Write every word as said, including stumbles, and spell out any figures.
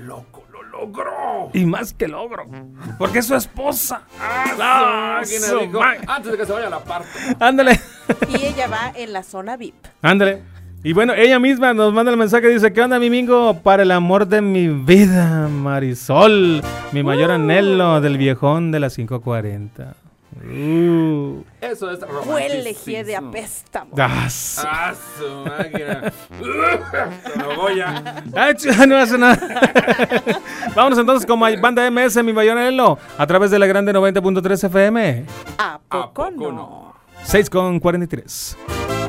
loco, lo logró. Y más que logro, porque es su esposa. Ah, su máquina, dijo, antes de que se vaya a la parte. Ándale. Y ella va en la zona V I P. Ándale. Y bueno, ella misma nos manda el mensaje, dice, ¿qué onda, mi Mingo? Para el amor de mi vida, Marisol, mi mayor uh. anhelo del viejón de las cinco cuarenta. Uh. Eso es romanticismo. Huele de apesta. Ah, ah, su máquina. No voy a. No hace nada. Vámonos entonces con Banda M S, mi mayor anhelo, a través de la grande noventa punto tres F M. ¿A poco, ¿A poco no? no? seis con cuarenta y tres.